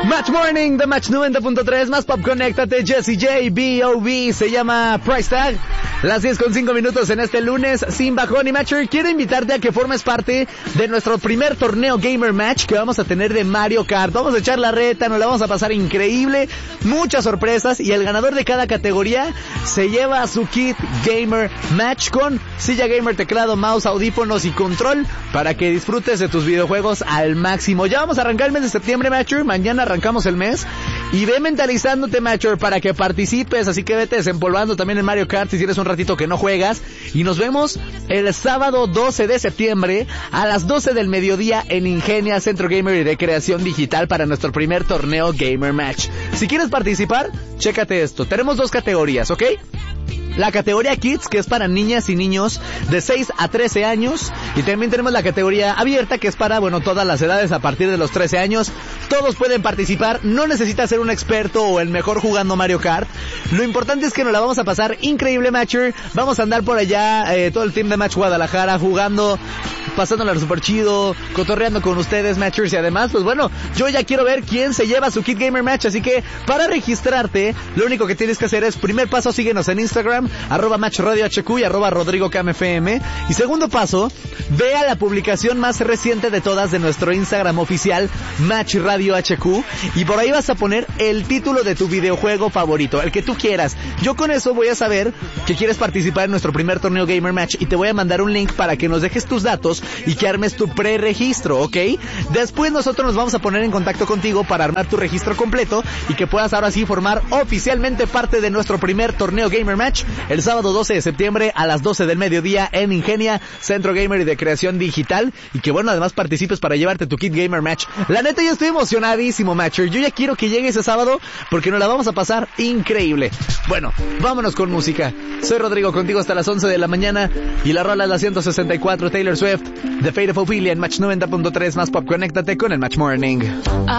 Match Morning de Match 90.3, más pop, conéctate, Jessie J, B.O.B. Se llama Price Tag. Las 10:05 en este lunes, sin bajón. Y Matcher, quiero invitarte a que formes parte de nuestro primer torneo Gamer Match que vamos a tener de Mario Kart. Vamos a echar la reta, nos la vamos a pasar increíble, muchas sorpresas, y el ganador de cada categoría se lleva su kit Gamer Match con silla gamer, teclado, mouse, audífonos y control para que disfrutes de tus videojuegos al máximo. Ya vamos a arrancar el mes de septiembre, Matcher. Mañana arrancamos el mes. Y ve mentalizándote, Matcher, para que participes. Así que vete desempolvando también en Mario Kart si tienes un ratito que no juegas. Y nos vemos el sábado 12 de septiembre a las 12 del mediodía en Ingenia, Centro Gamer y Recreación Digital, para nuestro primer torneo Gamer Match. Si quieres participar, chécate esto. Tenemos dos categorías, ¿ok? La categoría Kids, que es para niñas y niños de 6 a 13 años. Y también tenemos la categoría abierta, que es para, todas las edades a partir de los 13 años. Todos pueden participar, no necesitas ser un experto o el mejor jugando Mario Kart. Lo importante es que nos la vamos a pasar increíble, Matcher. Vamos a andar por allá, todo el team de Match Guadalajara, jugando, pasándola súper chido, cotorreando con ustedes, Matchers. Y además, yo ya quiero ver quién se lleva su Kit Gamer Match. Así que, para registrarte, lo único que tienes que hacer es, primer paso, síguenos en Instagram, @MatchRadioHQ y @RodrigoCamFM. Y segundo paso, ve a la publicación más reciente de todas de nuestro Instagram oficial, Match Radio HQ, y por ahí vas a poner el título de tu videojuego favorito, el que tú quieras. Yo con eso voy a saber que quieres participar en nuestro primer torneo Gamer Match y te voy a mandar un link para que nos dejes tus datos y que armes tu preregistro, ¿ok? Después nosotros nos vamos a poner en contacto contigo para armar tu registro completo y que puedas ahora sí formar oficialmente parte de nuestro primer torneo Gamer Match el sábado 12 de septiembre a las 12 del mediodía en Ingenia, Centro Gamer y de Creación Digital. Y que además participes para llevarte tu Kit Gamer Match. La neta, yo estoy emocionadísimo, Matcher. Yo ya quiero que llegue ese sábado porque nos la vamos a pasar increíble. Vámonos con música. Soy Rodrigo, contigo hasta las 11 de la mañana. Y la rola es la 164, Taylor Swift, The Fate of Ophelia en Match 90.3, más pop. Conéctate con el Match Morning.